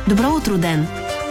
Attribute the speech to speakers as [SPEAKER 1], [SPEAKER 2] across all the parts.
[SPEAKER 1] Добро утро, ден!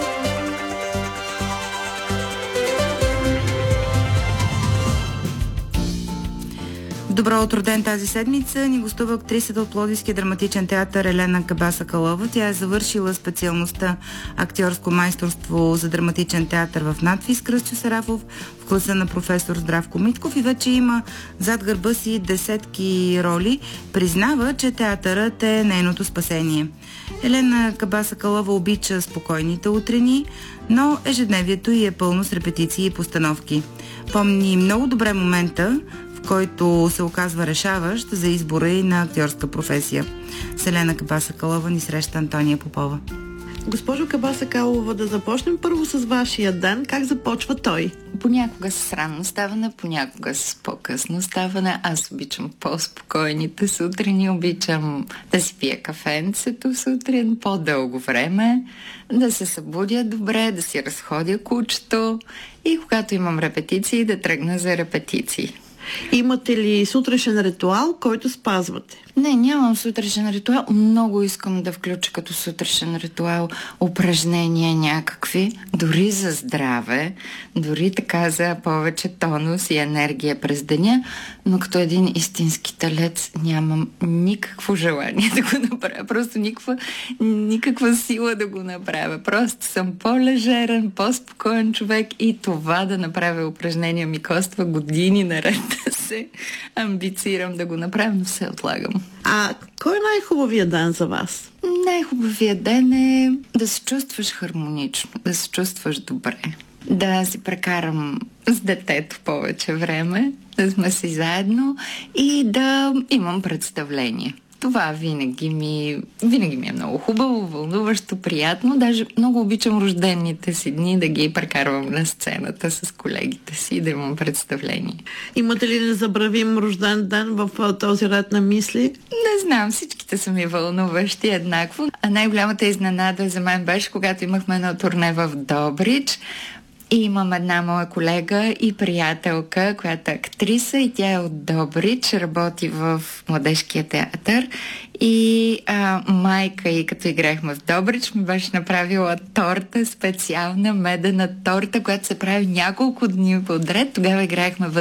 [SPEAKER 2] Добро утро, ден тази седмица ни гостува актрисата от Пловдивския драматичен театър Елена Кабаса-Калова. Тя е завършила специалността актьорско майсторство за драматичен театър в надфис Кръстю Сарафов в класа на професор Здравко Митков и вече има зад гърба си десетки роли. Признава, че театърът е нейното спасение. Елена Кабаса-Калова обича спокойните утрени, но ежедневието й е пълно с репетиции и постановки. Помни много добре момента, който се оказва решаващ за избора и на актьорска професия. С Елена Кабаса-Калова ни среща Антония Попова.
[SPEAKER 3] Госпожо Кабаса-Калова, да започнем първо с вашия ден. Как започва той?
[SPEAKER 4] Понякога с ранно ставане, понякога с по-късно ставане. Аз обичам по-спокойните сутрини, обичам да си пия кафенцето сутрин по-дълго време, да се събудя добре, да си разходя кучето и когато имам репетиции, да тръгна за репетиции.
[SPEAKER 3] Имате ли сутрешен ритуал, който спазвате?
[SPEAKER 4] Не, нямам сутрешен ритуал. Много искам да включа като сутрешен ритуал упражнения някакви, дори за здраве, дори така за повече тонус и енергия през деня, но като един истински телец нямам никакво желание да го направя. Просто никаква сила да го направя. Просто съм по-лежерен, по-спокоен човек и това да направя упражнения ми коства години наред да се амбицирам да го направя, но все отлагам.
[SPEAKER 3] А кой е най-хубавият ден за вас?
[SPEAKER 4] Най-хубавият ден е да се чувстваш хармонично, да се чувстваш добре, да си прекарам с детето повече време, да сме си заедно и да имам представление. Това винаги ми е много хубаво, вълнуващо, приятно. Даже много обичам рождените си дни да ги прекарвам на сцената с колегите си и да имам представление.
[SPEAKER 3] Имате ли незабравим рожден ден в този ред на мисли?
[SPEAKER 4] Не знам, всичките са ми вълнуващи еднакво. А най-голямата изненада за мен беше, когато имахме едно турне в Добрич. И имам една моя колега и приятелка, която е актриса и тя е от Добрич, работи в Младежкия театър и майка й, като играехме в Добрич, ми беше направила торта, специална медена торта, която се прави няколко дни подред. Тогава играехме в